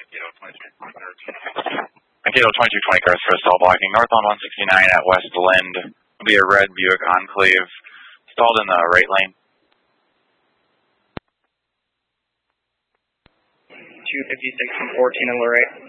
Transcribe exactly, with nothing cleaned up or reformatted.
Mankato twenty-two twenty cars for stall blocking. North on one sixty-nine at West Lind. Will be a red Buick Enclave. Stalled in the right lane. two fifty-six and fourteen on the right.